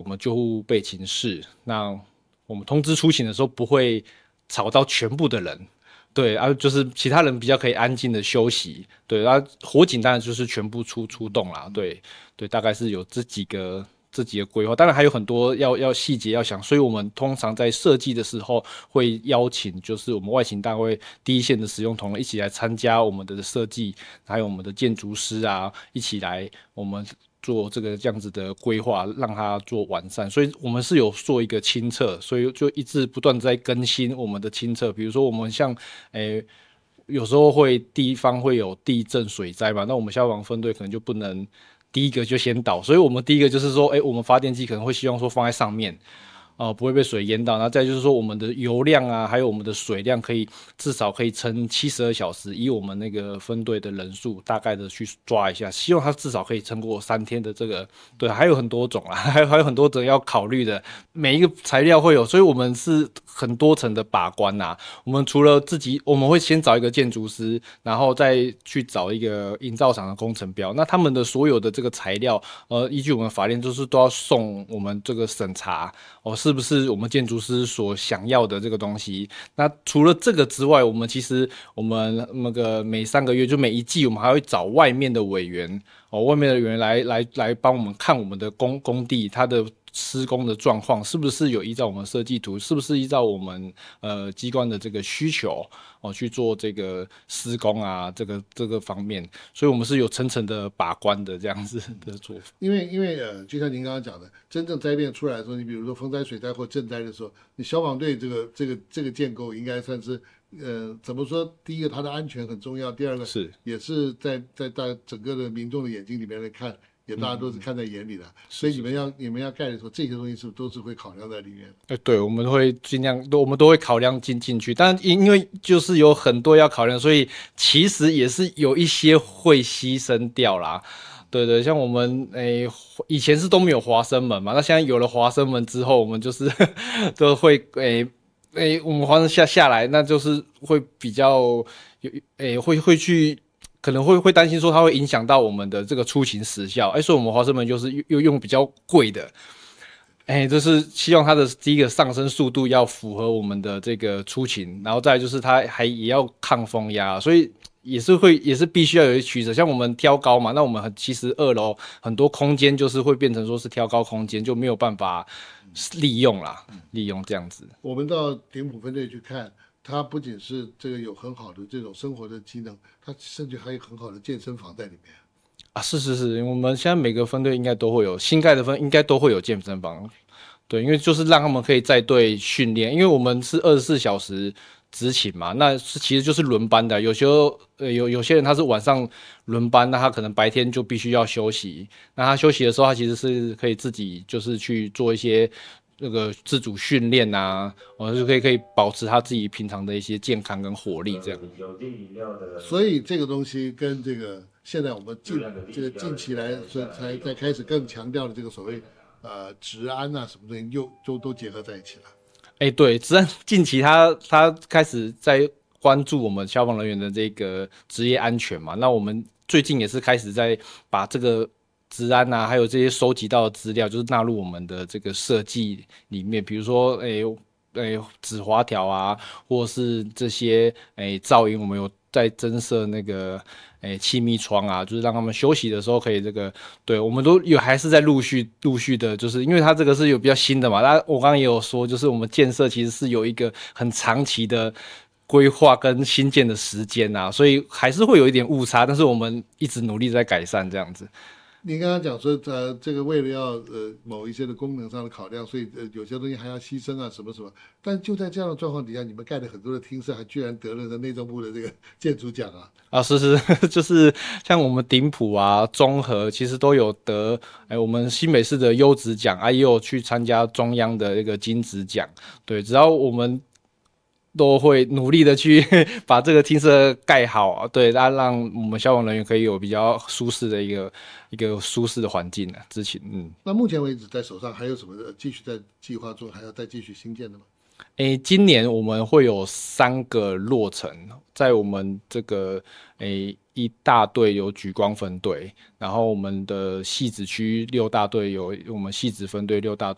们救护备勤室，那我们通知出勤的时候不会吵到全部的人。对啊，就是其他人比较可以安静的休息。对啊，火警当然就是全部出动啦。对对，大概是有这几个规划，当然还有很多要细节要想，所以我们通常在设计的时候会邀请就是我们外勤单位第一线的使用同仁一起来参加我们的设计，还有我们的建筑师啊一起来我们做这样子的规划，让它做完善。所以我们是有做一个清册，所以就一直不断在更新我们的清册。比如说我们像有时候地方会有地震水灾嘛，那我们消防分队可能就不能第一个就先倒，所以我们第一个就是说，我们发电机可能会希望说放在上面，不会被水淹到。然后再就是说，我们的油量啊，还有我们的水量，至少可以撑72小时，以我们那个分队的人数大概的去抓一下，希望它至少可以撑过3天的这个。对，还有很多种啦，还有很多种要考虑的，每一个材料会有，所以我们是很多层的把关呐。我们除了我们会先找一个建筑师，然后再去找一个营造厂的工程标，那他们的所有的这个材料，依据我们法令就是都要送我们这个审查。是不是我们建筑师所想要的这个东西？那除了这个之外，我们那个每3个月就每一季，我们还会找外面的委员外面的委员来帮我们看我们的工地它的施工的状况是不是有依照我们设计图，是不是依照我们机关的这个需求去做这个施工啊，这个方面，所以我们是有层层的把关的这样子的做法。 因为就像您刚刚讲的，真正灾变出来的时候，你比如说风灾、水灾或震灾的时候，你消防队这个建构应该算是怎么说？第一个，它的安全很重要；第二个， 是也是在大整个的民众的眼睛里面来看，也大家都是看在眼里的。所以你们要盖的时候，这些东西是不是都是会考量在里面？ 对，我们会尽量，我们都会考量进去，但因为就是有很多要考量，所以其实也是有一些会牺牲掉啦。对对，像我们以前是都没有滑升门嘛，那现在有了滑升门之后，我们就是都会我们滑升下来，那就是会比较会去。可能会担心说它会影响到我们的这个出勤时效，所以我们滑升门就是又用比较贵的，就是希望它的第一个上升速度要符合我们的这个出勤，然后再来就是它也要抗风压，所以也是必须要有一取舍。像我们挑高嘛，那我们其实2楼很多空间就是会变成说是挑高空间，就没有办法利用啦，利用这样子。 我们到顶埔分队去看，它不仅是这个有很好的这种生活的机能，它甚至还有很好的健身房在里面。 是，我们现在每个分队应该都会有新盖的应该都会有健身房。对，因为就是让他们可以在队训练，因为我们是24小时执勤嘛，那其实就是轮班的。有时候有些人他是晚上轮班，那他可能白天就必须要休息。那他休息的时候，他其实是可以自己就是去做一些那个自主训练啊，就可以保持他自己平常的一些健康跟活力这样。 所以这个东西跟这个现在我们近期来才在开始更强调的这个所谓治安啊什么东西，又都结合在一起了。 对，治安近期他开始在关注我们消防人员的这个职业安全嘛，那我们最近也是开始在把这个治安啊，还有这些收集到的资料，就是纳入我们的这个设计里面，比如说止滑条啊，或是这些噪音，我们有在增设那个气密窗啊，就是让他们休息的时候可以对，我们都有还是在陆续的，就是因为它这个是有比较新的嘛，我刚刚也有说，就是我们建设其实是有一个很长期的规划跟新建的时间啊，所以还是会有一点误差，但是我们一直努力在改善这样子。 您刚刚讲说，这个为了要某一些的功能上的考量，所以有些东西还要牺牲啊，什么什么。但就在这样的状况底下，你们盖了很多的厅舍，还居然得了内政部的这个建筑奖啊！ 是，就是像我们顶埔啊、中和，其实都有得我们新北市的优质奖啊，也有去参加中央的那个金质奖。对，只要我们都会努力的去把这个厅舍盖好啊，对，让我们消防人员可以有比较舒适的一个舒适的环境啊。之前， 那目前为止在手上还有什么继续在计划中还要再继续新建的吗？ 今年我们会有3个落成，在我们这个一大队有莒光分队，然后我们的汐止区6大队有我们汐止分队6大